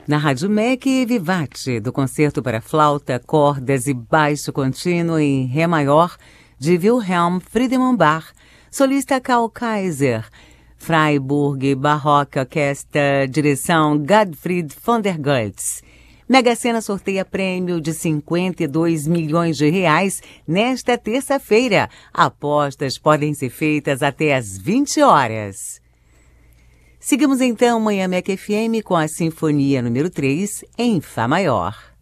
Na Rádio MEC, Vivace, do Concerto para Flauta, Cordas e Baixo Contínuo em Ré Maior, de Wilhelm Friedemann Bach, solista Karl Kaiser, Freiburg Baroque Orquestra, direção Gottfried von der Goltz. Mega Sena sorteia prêmio de 52 milhões de reais nesta terça-feira. Apostas podem ser feitas até às 20 horas. Sigamos então Manhã MEC FM com a Sinfonia número 3 em Fá maior.